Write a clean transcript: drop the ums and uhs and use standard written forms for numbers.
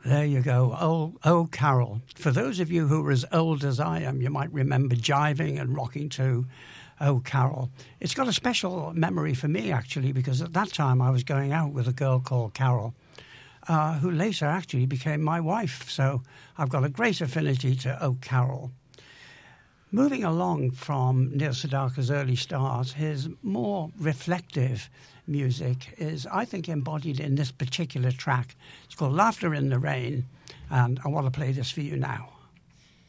There you go. Oh, Carol. For those of you who are as old as I am, you might remember jiving and rocking to Oh, Carol. It's got a special memory for me, actually, because at that time I was going out with a girl called Carol, who later actually became my wife. So I've got a great affinity to Oh, Carol. Moving along from Neil Sedaka's early start, his more reflective music is, I think, embodied in this particular track. It's called Laughter in the Rain, and I want to play this for you now.